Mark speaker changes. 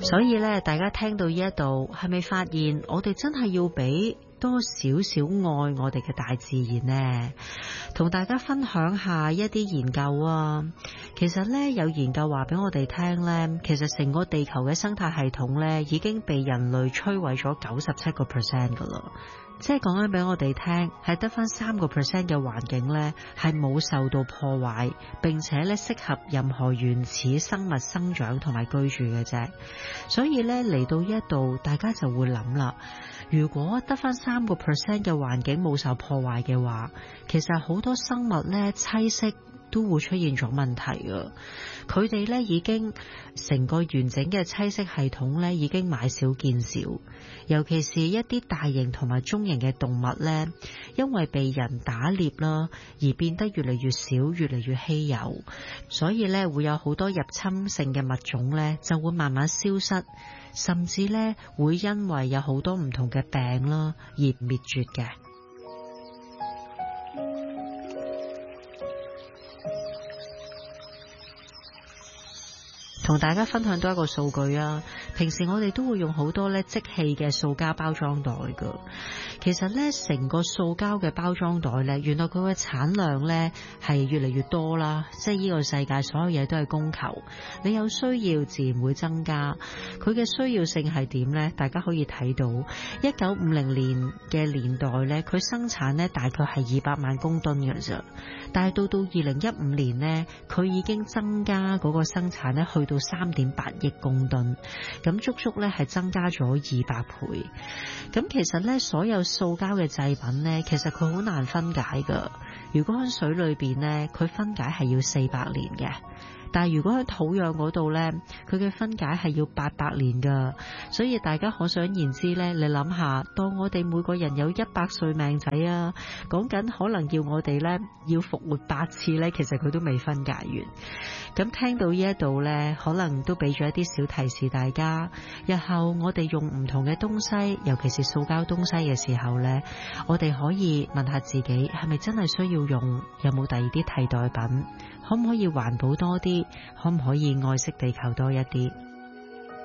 Speaker 1: 所以咧，大家聽到呢一度，係咪發現我哋真係要俾多少少愛我哋嘅大自然呢？同大家分享下一啲研究啊。其實咧，有研究話俾我哋聽咧，其實成個地球嘅生態系統咧，已經被人類摧毀咗97%噶啦。即係講緊俾我哋聽，係得翻3%嘅環境咧，係冇受到破壞，並且咧適合任何原始生物生長同埋居住嘅啫。所以咧，嚟到呢一度，大家就會諗啦，如果得翻3%嘅環境冇受破壞嘅話，其實好多生物咧棲息都會出現咗問題啊！佢哋咧已經成個完整嘅棲息系統咧已經買少見少，尤其是一啲大型同埋中型嘅動物咧，因為被人打獵啦，而變得越嚟越少，越嚟越稀有，所以咧會有好多入侵性嘅物種咧就會慢慢消失，甚至咧會因為有好多唔同嘅病啦而滅絕嘅。同大家分享多一個數據啊！平時我哋都會用好多咧即棄嘅塑膠包裝袋噶。其實咧，成個塑膠嘅包裝袋咧，原來佢嘅產量咧係越嚟越多啦。即係呢個世界所有嘢都係供求，你有需要自然會增加。佢嘅需要性係點咧？大家可以睇到1950年嘅年代咧，佢生產咧大概係200萬公噸嘅啫。但係到2015年咧，佢已經增加嗰個生產咧去到3.8億公噸，咁足足咧係增加咗200倍。咁其實咧，所有塑膠嘅製品咧，其實佢好難分解噶。如果喺水裏邊咧，佢分解係要400年嘅。但係如果喺土壤嗰度呢，佢嘅分解係要800年噶，所以大家可想而知呢，你諗下，當我哋每個人有100歲命仔啊，講緊可能要我哋呢要復活8次呢，其實佢都未分解完。咁聽到呢一度呢，可能都俾咗一啲小提示大家，日後我哋用唔同嘅東西，尤其是塑膠東西嘅時候呢，我哋可以問下自己，係咪真係需要用？有冇第二啲替代品？可唔可以環保多啲？可唔可以愛惜地球多一啲？